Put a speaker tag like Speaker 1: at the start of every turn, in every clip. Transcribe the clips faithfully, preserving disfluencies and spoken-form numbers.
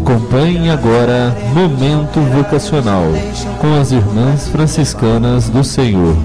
Speaker 1: Acompanhe agora Momento Vocacional com as Irmãs Franciscanas do Senhor.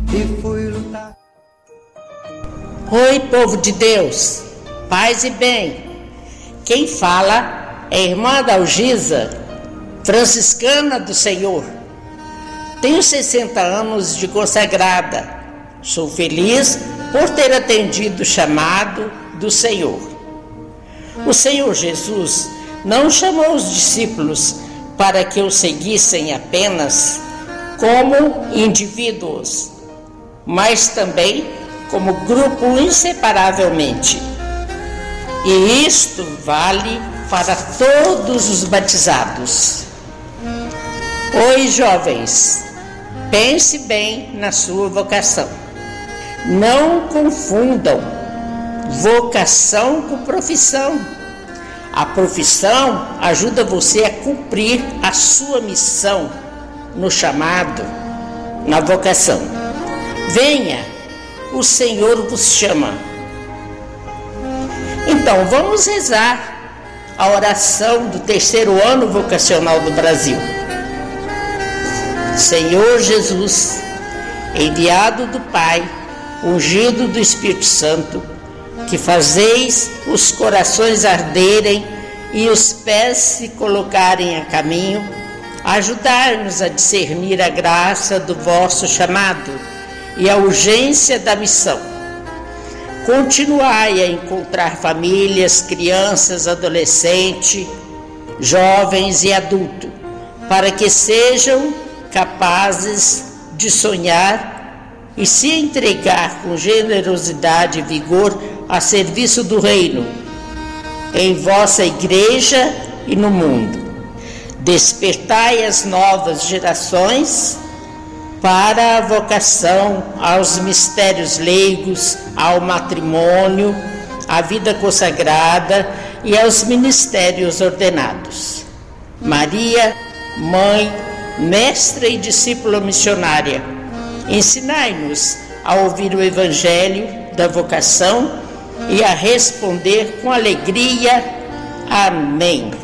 Speaker 2: Oi, povo de Deus, paz e bem. Quem fala é a irmã Adalgisa, franciscana do Senhor. Tenho sessenta anos de consagrada. Sou feliz por ter atendido o chamado do Senhor. O Senhor Jesus não chamou os discípulos para que o seguissem apenas como indivíduos, mas também como grupo inseparavelmente. E isto vale para todos os batizados. Oi, jovens, pense bem na sua vocação. Não confundam vocação com profissão. A profissão ajuda você a cumprir a sua missão no chamado, na vocação. Venha, o Senhor vos chama. Então, vamos rezar a oração do terceiro ano vocacional do Brasil. Senhor Jesus, enviado do Pai, ungido do Espírito Santo, que fazeis os corações arderem e os pés se colocarem a caminho, ajudai-nos a discernir a graça do vosso chamado e a urgência da missão. Continuai a encontrar famílias, crianças, adolescentes, jovens e adultos, para que sejam capazes de sonhar e se entregar com generosidade e vigor a serviço do reino, em vossa igreja e no mundo. Despertai as novas gerações para a vocação aos mistérios leigos, ao matrimônio, à vida consagrada e aos ministérios ordenados. Maria, mãe, mestra e discípula missionária, ensinai-nos a ouvir o Evangelho da vocação e a responder com alegria. Amém.